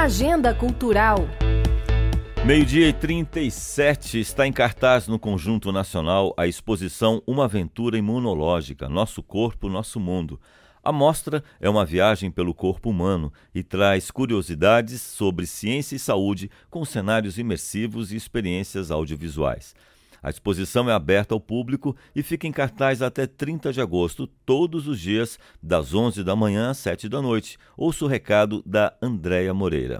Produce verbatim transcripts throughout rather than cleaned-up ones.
Agenda Cultural. Meio-dia e trinta e sete, está em cartaz no Conjunto Nacional a exposição Uma Aventura Imunológica, Nosso Corpo, Nosso Mundo. A mostra é uma viagem pelo corpo humano e traz curiosidades sobre ciência e saúde com cenários imersivos e experiências audiovisuais. A exposição é aberta ao público e fica em cartaz até trinta de agosto, todos os dias, das onze da manhã às sete da noite. Ouça o recado da Andréa Moreira.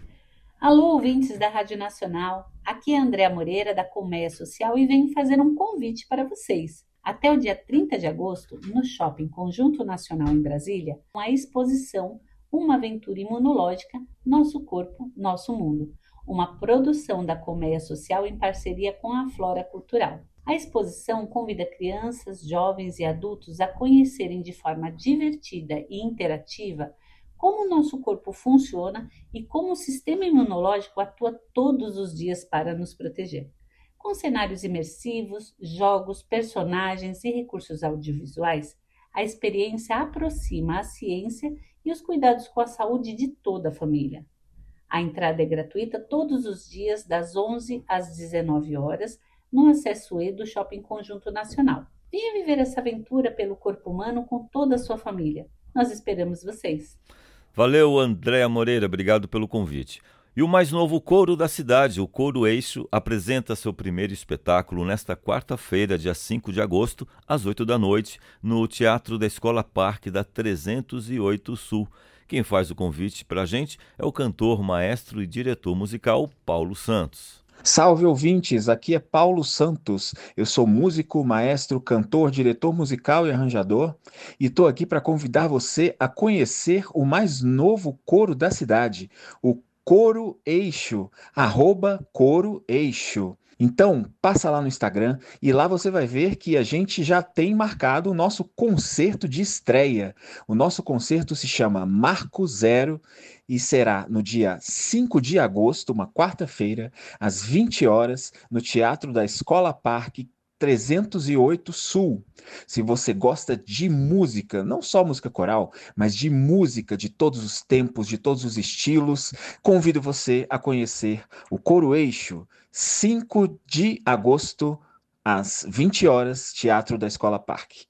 Alô, ouvintes da Rádio Nacional, aqui é a Andréa Moreira, da Colmeia Social, e venho fazer um convite para vocês. Até o dia trinta de agosto, no Shopping Conjunto Nacional em Brasília, a exposição Uma Aventura Imunológica, Nosso Corpo, Nosso Mundo, uma produção da Colmeia Social em parceria com a Flora Cultural. A exposição convida crianças, jovens e adultos a conhecerem de forma divertida e interativa como o nosso corpo funciona e como o sistema imunológico atua todos os dias para nos proteger. Com cenários imersivos, jogos, personagens e recursos audiovisuais, a experiência aproxima a ciência e os cuidados com a saúde de toda a família. A entrada é gratuita todos os dias, das onze às dezenove horas, no Acesso E do Shopping Conjunto Nacional. Venha viver essa aventura pelo corpo humano com toda a sua família. Nós esperamos vocês. Valeu, Andréa Moreira, obrigado pelo convite. E o mais novo coro da cidade, o Coro Eixo, apresenta seu primeiro espetáculo nesta quarta-feira, dia cinco de agosto, às oito da noite, no Teatro da Escola Parque da trezentos e oito Sul. Quem faz o convite para a gente é o cantor, maestro e diretor musical Paulo Santos. Salve, ouvintes! Aqui é Paulo Santos. Eu sou músico, maestro, cantor, diretor musical e arranjador e estou aqui para convidar você a conhecer o mais novo coro da cidade, o Coro Eixo, arroba Coro Eixo. Então, passa lá no Instagram e lá você vai ver que a gente já tem marcado o nosso concerto de estreia. O nosso concerto se chama Marco Zero e será no dia cinco de agosto, uma quarta-feira, às vinte horas, no Teatro da Escola Parque trezentos e oito Sul. Se você gosta de música, não só música coral, mas de música de todos os tempos, de todos os estilos, convido você a conhecer o Coro Eixo, cinco de agosto, às vinte horas, Teatro da Escola Parque.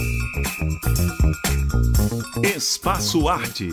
Espaço Arte.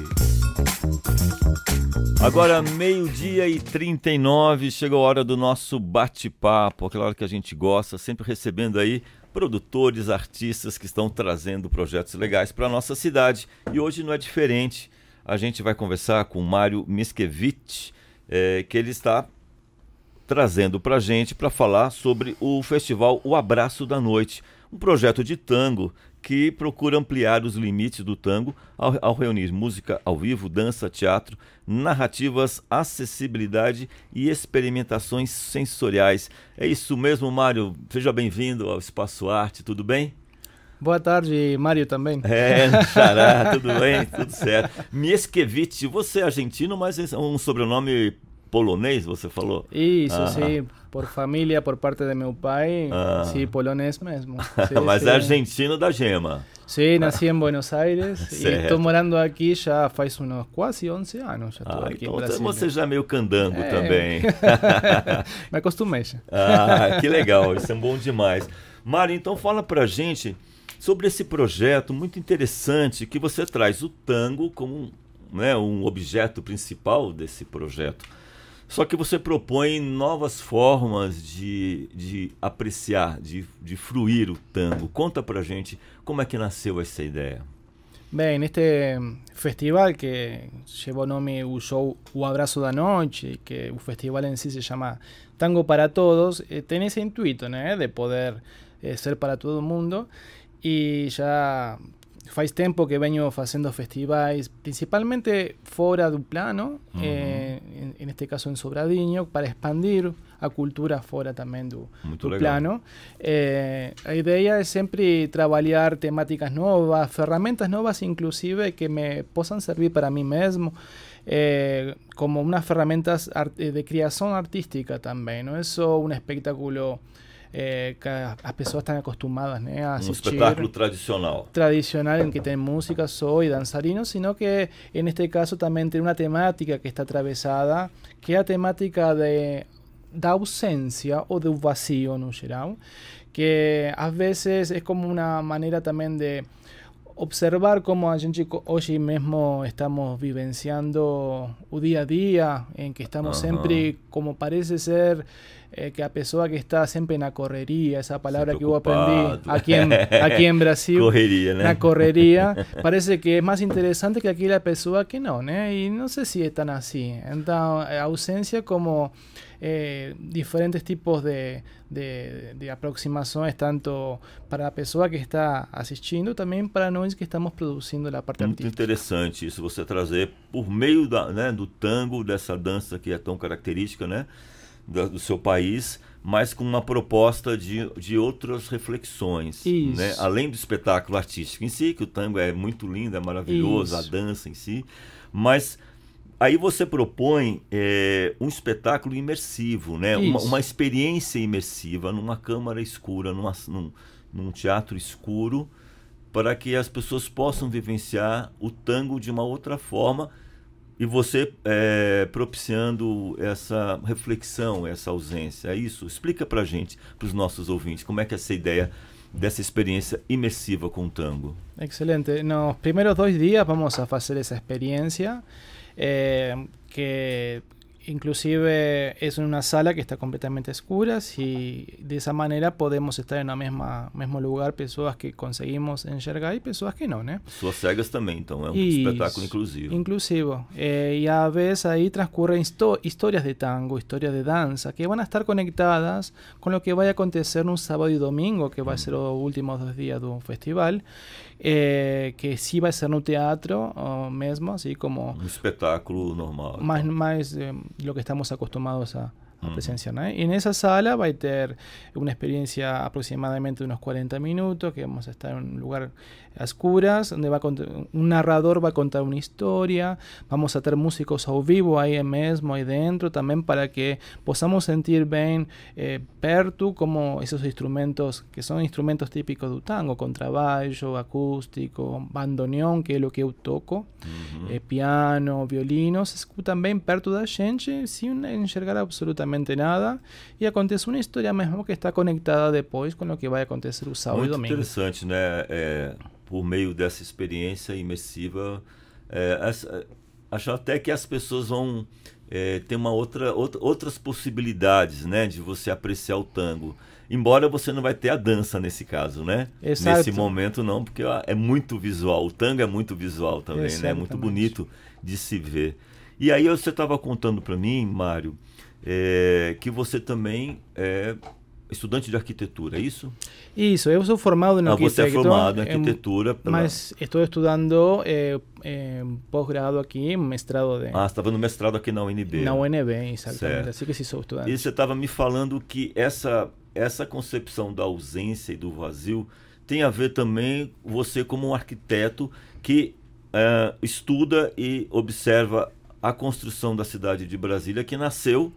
Agora, meio-dia e trinta e nove, chegou a hora do nosso bate-papo, aquela hora que a gente gosta, sempre recebendo aí produtores, artistas que estão trazendo projetos legais para a nossa cidade. E hoje não é diferente, a gente vai conversar com o Mário Mickiewicz, é, que ele está trazendo para a gente para falar sobre o festival O Abraço da Noite, um projeto de tango que procura ampliar os limites do tango ao, ao reunir música ao vivo, dança, teatro, narrativas, acessibilidade e experimentações sensoriais. É isso mesmo, Mário? Seja bem-vindo ao Espaço Arte, tudo bem? Boa tarde, Mário também. É, xará, tudo bem? Tudo certo. Mickiewicz, você é argentino, mas é um sobrenome polonês, você falou? Isso, ah. sim. Por família, por parte de meu pai, ah. sim, polonês mesmo. Sí, mas sí. É argentino da gema. Sim, nasci em Buenos Aires e estou morando aqui já faz uns quase onze anos. Já estou ah, aqui então em Brasília. Você já é meio candango é. também. Me acostumei. Ah, que legal, isso é bom demais. Mário, então fala pra gente sobre esse projeto muito interessante que você traz o tango como, né, um objeto principal desse projeto. Só que você propõe novas formas de, de apreciar, de, de fruir o tango. Conta pra gente como é que nasceu essa ideia. Bem, neste festival que lleva o nome o show O Abraço da Noite, que o festival em si se chama Tango para Todos, eh, tem esse intuito, né, de poder eh, ser para todo mundo. E já faz tempo que venho fazendo festivais, principalmente fora do plano, uhum. eh, en, en este caso em Sobradinho, para expandir a cultura fora também do, do plano. Eh, a ideia é sempre trabalhar temáticas novas, ferramentas novas, inclusive, que me possam servir para mim mesmo, eh, como umas ferramentas art- de criação artística também. Não é só um espectáculo é, que as pessoas estão acostumadas, né, a assistir. Um espetáculo tradicional. Tradicional em que tem música só e dançarinos, sino que en este caso também tem uma temática que está atravessada, que é a temática de, da ausência ou do vazio no geral, que às vezes é como uma maneira também de observar como a gente hoje mesmo estamos vivenciando o dia a dia, em que estamos uh-huh. sempre, como parece ser, eh, que a pessoa que está sempre na correria, essa palavra que eu aprendi aqui em, aqui em Brasil, correria, né? na correria, parece que é mais interessante que aquela pessoa que não, né? E não sei se é tão assim. Então, a ausência como eh, diferentes tipos de, de, de aproximações, tanto para a pessoa que está assistindo, também para nós que estamos produzindo a parte Muito artística. Interessante isso, você trazer por meio da, né, do tango, dessa dança que é tão característica, né, do, do seu país, mas com uma proposta de, de outras reflexões, né? Além do espetáculo artístico em si, que o tango é muito lindo, é maravilhoso, isso. A dança em si, mas aí você propõe é, um espetáculo imersivo, né? Uma, uma experiência imersiva numa câmara escura, numa, num, num teatro escuro, para que as pessoas possam vivenciar o tango de uma outra forma, e você é, propiciando essa reflexão, essa ausência. É isso? Explica pra gente, para os nossos ouvintes, como é que é essa ideia dessa experiência imersiva com o tango. Excelente. Nos primeiros dois dias vamos a fazer essa experiência, eh, que inclusive es en una sala que está completamente escura, y de esa manera podemos estar en el mismo lugar, personas que conseguimos enxergar y personas que no, ¿no? Suas cegas também, então é um Isso, espetáculo inclusivo. Inclusivo. Eh, y a veces ahí transcurren histo- historias de tango, historias de danza, que van a estar conectadas con lo que va a acontecer un sábado y domingo, que va a ser los últimos dos días del festival, eh, que sí va a ser no teatro oh, mesmo, así como... Um espetáculo normal. Más, más eh, lo que estamos acostumbrados a, a uh-huh. presenciar, ¿no? Y en esa sala va a tener una experiencia aproximadamente de unos cuarenta minutos, que vamos a estar en un lugar a oscuras, donde va a contar, un narrador va a contar una historia, vamos a tener músicos ao vivo ahí mesmo, ahí dentro, también para que podamos sentir bien eh, perto como esos instrumentos, que son instrumentos típicos do tango, contrabaixo, acústico, bandoneón, que é lo que eu toco, uh-huh. eh, piano, violino, se escutam bem perto da gente, sem enxergar absolutamente nada, e acontece uma história mesmo que está conectada depois com o que vai acontecer o sábado Muito e domingo. Muito interessante, né? É, por meio dessa experiência imersiva, é, essa, acho até que as pessoas vão é, ter uma outra, outra, outras possibilidades, né, de você apreciar o tango. Embora você não vai ter a dança nesse caso, né? Exato. Nesse momento não, porque é muito visual. O tango é muito visual também, né? É muito bonito de se ver. E aí você estava contando para mim, Mário, é, que você também é estudante de arquitetura, é isso? Isso, eu sou formado em ah, arquitetura. Você é formado em arquitetura. Pela... Mas estou estudando eh, eh, pós-grado aqui, mestrado de... Ah, você estava no mestrado aqui na U N B. Na U N B, exatamente, certo. Assim que sim sou estudante. E você estava me falando que essa, essa concepção da ausência e do vazio tem a ver também você como um arquiteto que uh, estuda e observa a construção da cidade de Brasília, que nasceu...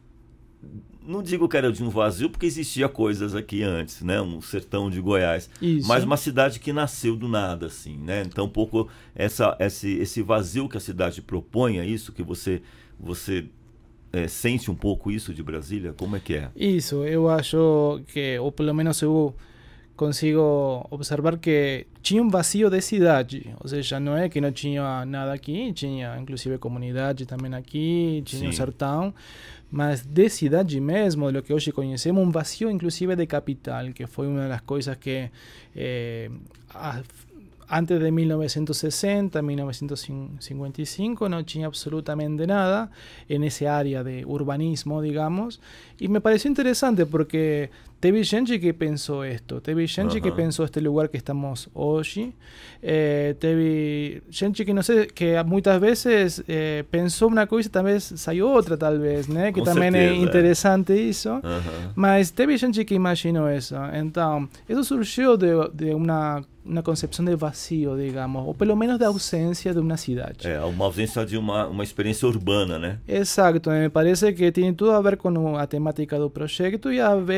Não digo que era de um vazio, porque existia coisas aqui antes, né? Um sertão de Goiás. Isso. Mas uma cidade que nasceu do nada, assim, né? Então, um pouco essa, esse, esse vazio que a cidade propõe, é isso que você, você é, sente um pouco isso de Brasília? Como é que é? Isso, eu acho que, ou pelo menos eu consigo observar que tinha um vazio de cidade, ou seja, não é que não tinha nada aqui, tinha inclusive comunidade também aqui, tinha Sim. um sertão, mas de cidade mesmo, de lo que hoje conhecemos, um vazio inclusive de capital, que foi uma das coisas que eh, a, antes de mil novecentos sesenta, mil novecentos cincuenta y cinco no tinha absolutamente nada en ese área de urbanismo, digamos, y me pareció interesante porque teve gente que pensou isto, teve gente uh-huh. que pensou este lugar que estamos hoje, eh, teve gente que não sei, que muitas vezes eh, pensou uma coisa e talvez saiu outra, talvez, né? Que Com também certeza, é interessante é. isso, uh-huh. mas teve gente que imaginou isso, então isso surgiu de, de uma uma concepção de vazio, digamos, ou pelo menos da ausência de uma cidade. É, uma ausência de uma, uma experiência urbana, né? Exato, me parece que tem tudo a ver com a temática do projeto e às vezes lhe dá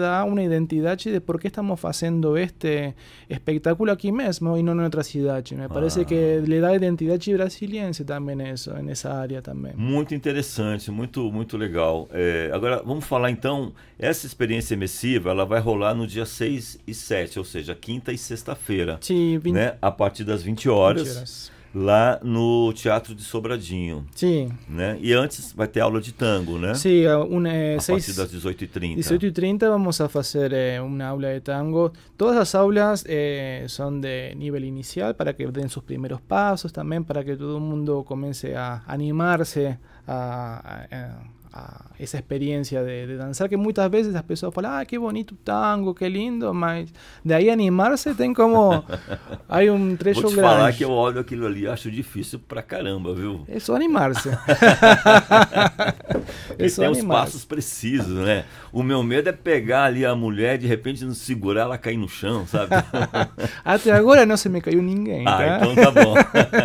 dá uma identidade de por que estamos fazendo este espectáculo aqui mesmo e não em outra cidade. Me parece Ah. que lhe dá identidade brasiliense também isso, nessa área também. Muito interessante, muito, muito legal. É, agora, vamos falar então, essa experiência imersiva, ela vai rolar no dia seis e sete, ou seja, quinta e sexta-feira, Sim, vinte, né? A partir das vinte horas, vinte horas. lá no Teatro de Sobradinho, Sim, né? E antes vai ter aula de tango, né? sim, uma, A seis, partir das dezoito e trinta. dezoito y treinta vamos a hacer eh, una aula de tango. Todas las aulas eh, son de nivel inicial para que den sus primeros pasos, también para que todo el mundo comience a animarse a, a, a esa experiencia de, de danzar, que muchas veces las personas falan, ah, qué bonito tango, qué lindo, mas de ahí animarse tem como... Hay un trecho Vou te grande. falar que eu olho aquilo ali e acho difícil pra caramba, viu? É só animar-se. Porque tem os passos precisos, né? O meu medo é pegar ali a mulher e de repente não segurar ela cair no chão, sabe? Até agora não se me caiu ninguém, tá? Ah, então tá bom.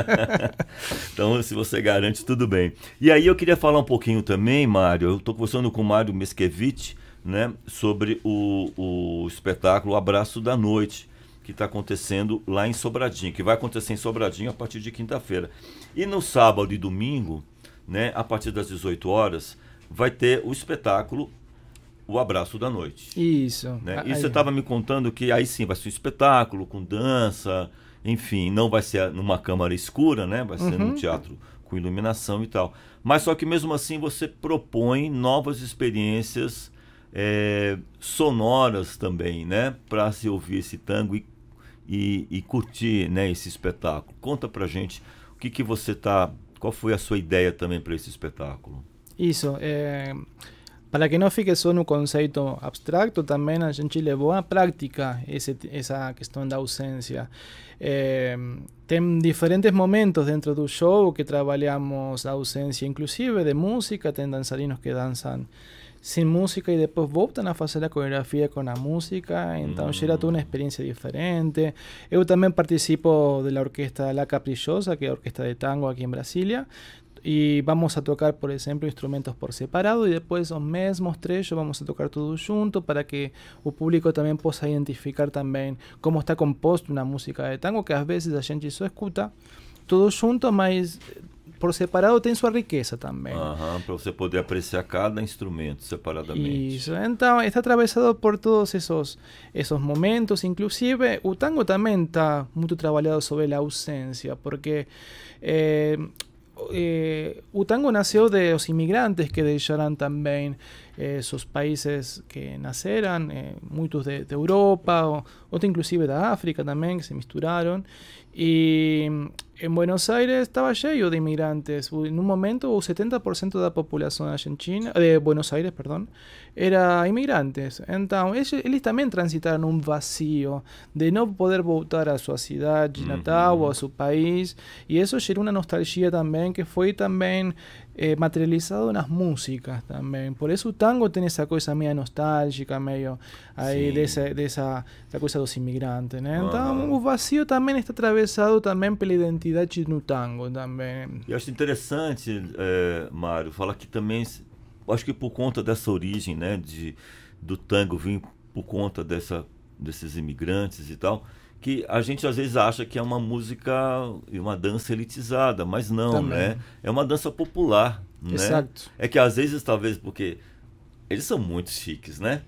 Então, se você garante, tudo bem. E aí eu queria falar um pouquinho também, Mário, eu estou conversando com o Mário Mesquevich, né, sobre o, o espetáculo Abraço da Noite, que está acontecendo lá em Sobradinho, que vai acontecer em Sobradinho a partir de quinta-feira. E no sábado e domingo, né, a partir das dezoito horas, vai ter o espetáculo O Abraço da Noite. Isso. Né? Aí- E você estava me contando que aí sim vai ser um espetáculo com dança, enfim, não vai ser numa câmara escura, né? Vai ser Uhum. num teatro com iluminação e tal. Mas só que mesmo assim você propõe novas experiências é, sonoras também, né? Para se ouvir esse tango e, e, e curtir, né, esse espetáculo. Conta pra gente o que, que você tá. Qual foi a sua ideia também para esse espetáculo? Isso. É, para que não fique só no conceito abstracto, também a gente levou à prática esse, essa questão da ausência. É, tem diferentes momentos dentro do show que trabalhamos a ausência, inclusive de música, tem dançarinos que dançam sem música e depois voltam a fazer a coreografia com a música, então Hum. gera toda uma experiência diferente. Eu também participo da orquesta La Caprichosa, que é a orquesta de tango aqui em Brasília, y vamos a tocar, por ejemplo, instrumentos por separado y después esos mismos trechos vamos a tocar todos juntos para que el público también pueda identificar también cómo está compuesta una música de tango, que a veces a gente só escuta todo junto, mas por separado tem sua riqueza também. Aham, para você poder apreciar cada instrumento separadamente. Isso, então está atravessado por todos esos, esos momentos, inclusive o tango também está muito trabalhado sobre a ausência, porque eh, eh, o tango nació de los inmigrantes que deixaram também eh, sus países que naceram, eh, muitos de, de Europa, o, outros inclusive da África também, que se misturaram, e en Buenos Aires estaba lleno de inmigrantes. En un momento, el setenta por ciento de la población argentina, de Buenos Aires, perdón, era inmigrantes. Entonces, ellos, ellos también transitaron un vacío de no poder voltar a su ciudad natal Uhum. o a su país. Y eso generó una nostalgia también que fue también eh, materializado en las músicas también. Por eso el tango tiene esa cosa media nostálgica, medio ahí Sim. de esa, de esa, esa cosa de los inmigrantes, ¿no? Entonces, Aham. o vacío também está atravessado também pela identidade no tango também. E eu acho interessante, é, Mário, falar que também, acho que por conta dessa origem, né, de, do tango vir por conta dessa, desses imigrantes e tal, que a gente às vezes acha que é uma música e uma dança elitizada, mas não, Também. né? É uma dança popular, né? Exato. É que às vezes, talvez, porque eles são muito chiques, né?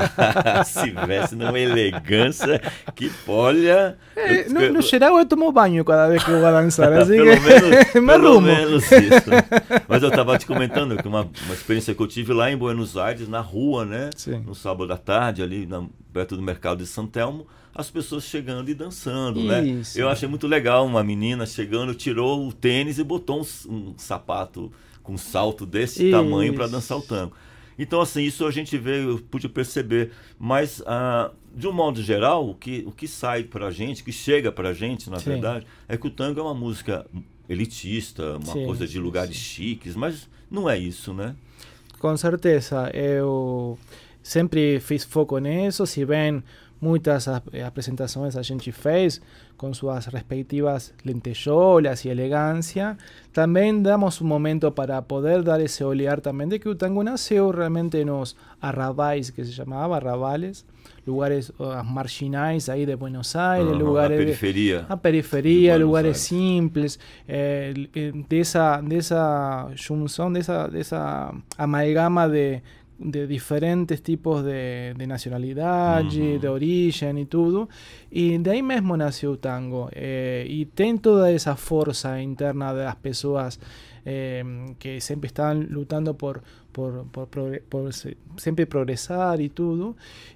Se veste numa elegância que, olha... Eh, eu- no, eu- no geral eu tomo banho cada vez que eu vou dançar, assim pelo que menos, me pelo arrumo. menos isso. Mas eu estava te comentando que uma, uma experiência que eu tive lá em Buenos Aires, na rua, né? Sim. No sábado à tarde, ali na, perto do mercado de São Telmo, as pessoas chegando e dançando, né? Isso. Eu achei muito legal uma menina chegando, tirou o tênis e botou um, um sapato com um salto desse Isso. tamanho para dançar o tango. Então, assim, isso a gente vê, eu pude perceber. Mas, ah, de um modo geral, o que, o que sai pra gente, que chega pra gente, na Sim. verdade, é que o tango é uma música elitista, uma Sim, coisa de sim, lugares sim. chiques, mas não é isso, né? Com certeza, eu sempre fiz foco nisso, se bem muitas as- apresentações a gente fez com suas respectivas lentejolas e elegância. Também damos um momento para poder dar esse olhar também de que o tango nasceu realmente nos arrabais, que se chamava arrabales, lugares uh, marginais aí de Buenos Aires, Uhum, lugares a de- periferia. a periferia, de Buenos lugares Aires. simples, eh, eh, dessa, dessa junção, dessa, dessa amalgama de, de diferentes tipos de, de nacionalidade, Uhum. de origem e tudo. E daí mesmo nasceu o tango. Eh, e tem toda essa força interna das pessoas eh, que sempre estão lutando por, por, por, progre- por se- sempre progressar e tudo.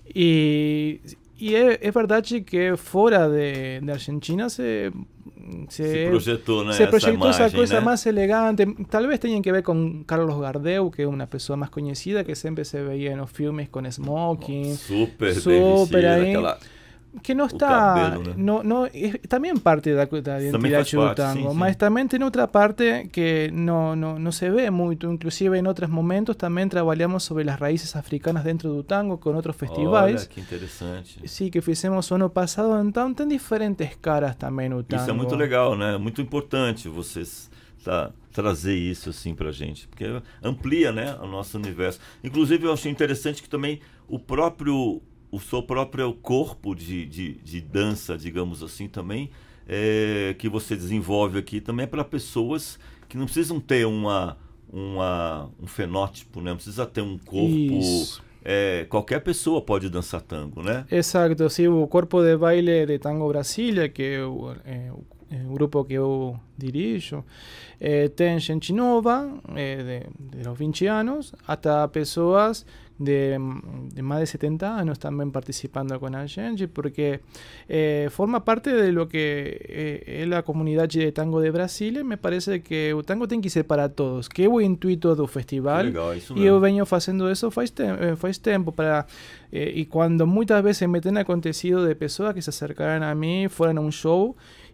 E, e é, é verdade que fora de, de Argentina se, Se projetou, né, se essa proyectó esa imagem, cosa né? más elegante. Tal vez tenía que ver con Carlos Gardel, que es una persona más conocida, que siempre se veía en los filmes con smoking. Super, bem Super vestida, aí. aquela... Que no O está. cabelo, né? no, no, es también parte da, da Também identidade faz do parte, tango, sim, sim. mas também tem outra parte que no, no, no se ve muito. Inclusive em outros momentos também trabalhamos sobre as raízes africanas dentro do tango com outros festivais. Olha, que interessante. Sí, que fizemos o ano passado, então tem diferentes caras também no tango. Isso é muito legal, né? Muito importante vocês tá, trazer isso assim pra gente, porque amplia, né, o nosso universo. Inclusive eu achei interessante que também o próprio, o seu próprio corpo de, de, de dança, digamos assim, também, é, que você desenvolve aqui, também é para pessoas que não precisam ter uma, uma, um fenótipo, né? Não precisa ter um corpo... Isso. É, qualquer pessoa pode dançar tango, né? Exacto, sí, o Corpo de Baile de Tango Brasília, que é o, é, o, é o grupo que eu dirijo, eh, tem gente nova, eh, de, de los vinte anos, até pessoas de, de más de setenta anos também participando com a gente, porque eh, forma parte de lo que eh, é a comunidade de tango de Brasília. Me parece que o tango tem que ser para todos, que é o intuito do festival. Legal, isso E eu mesmo. venho fazendo isso faz, tem, eh, faz tempo para eh, e quando muitas vezes me tem acontecido de pessoas que se acercaram a mim, foram a um show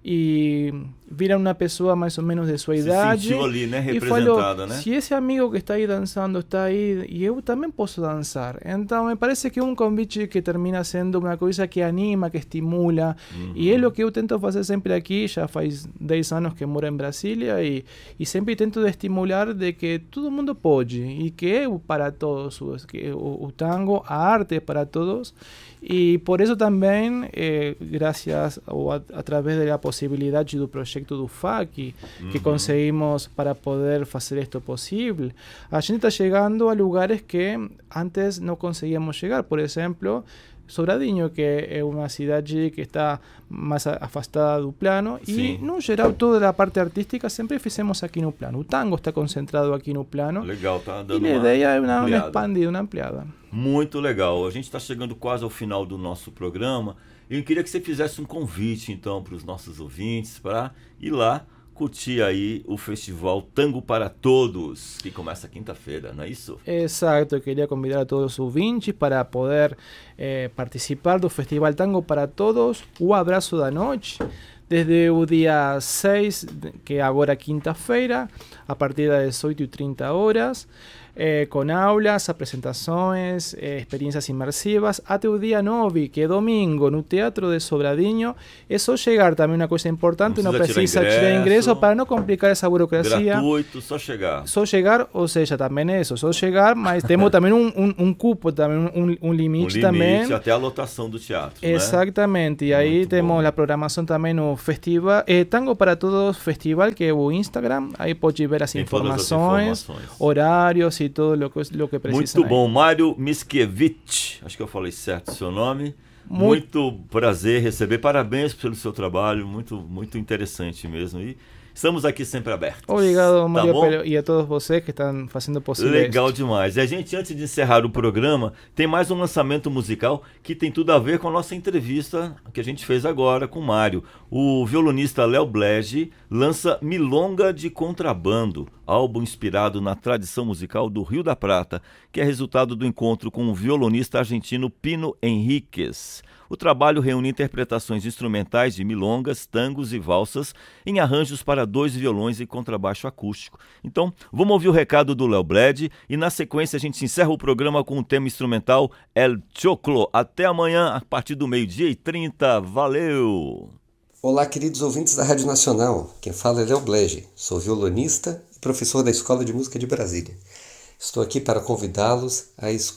e viram uma pessoa mais ou menos de sua Se idade sentiu ali, né, e falou, representada, né? se esse amigo que está aí dançando está aí, e eu também posso dançar. Então me parece que é um convite que termina sendo uma coisa que anima, que estimula, Uhum. e é o que eu tento fazer sempre aqui. Já faz dez anos que moro em Brasília e, e sempre tento de estimular de que todo mundo pode e que é para todos, o- que o, o tango, a arte é para todos. E por isso também, eh, graças ou a, através da possibilidade do projeto do F A C, que Uhum. conseguimos para poder fazer isto possível, a gente está chegando a lugares que antes não conseguíamos chegar. Por exemplo, Sobradinho, que é uma cidade que está mais a- afastada do plano, Sim. e no geral toda a parte artística sempre fizemos aqui no plano. O tango está concentrado aqui no plano, Legal, tá e dando a uma ideia é uma, uma ampliada. expandida, uma ampliada. Muito legal. A gente está chegando quase ao final do nosso programa. Eu queria que você fizesse um convite, então, para os nossos ouvintes, para ir lá curtir aí o festival Tango para Todos, que começa quinta-feira, não é isso? Exacto, quería convidar a todos os ouvintes para poder eh, participar do Festival Tango para Todos, o Abraço da Noite, desde o dia seis, que é agora quinta-feira, a partir das oito e trinta horas, eh, com aulas, apresentações, eh, experiências imersivas, até o dia nove, que é domingo, no Teatro de Sobradinho. É só chegar, também uma coisa importante, Não não precisa precisa tirar tirar ingresso ingresso. para não complicar essa burocracia. Gratuito, só chegar. Só chegar, ou seja, também é isso, só chegar, mas temos também um, um, um cupo, também um, um Um limite, limite também. até a lotação do teatro, né? Exatamente, e aí Muito temos bom. a programação também no festival, eh, Tango para Todos Festival, que é o Instagram, aí pode ver as Tem todas as informações, informações. horários e tudo o que, lo que precisa. Muito bom, Mário Mickiewicz, acho que eu falei certo o seu nome. Muito- Muito prazer receber, parabéns pelo seu trabalho, muito, muito interessante mesmo. E estamos aqui sempre abertos. Obrigado, Tá Maria bom? Pelo, e a todos vocês que estão fazendo possível Legal isto. demais. E a gente, antes de encerrar o programa, tem mais um lançamento musical que tem tudo a ver com a nossa entrevista que a gente fez agora com o Mário. O violonista Léo Blege lança Milonga de Contrabando, álbum inspirado na tradição musical do Rio da Prata, que é resultado do encontro com o violonista argentino Pino Henriquez. O trabalho reúne interpretações instrumentais de milongas, tangos e valsas em arranjos para dois violões e contrabaixo acústico. Então, vamos ouvir o recado do Léo Bled e na sequência a gente encerra o programa com o tema instrumental El Choclo. Até amanhã a partir do meio-dia e trinta. Valeu! Olá, queridos ouvintes da Rádio Nacional. Quem fala é Léo Bled. Sou violonista e professor da Escola de Música de Brasília. Estou aqui para convidá-los a escutar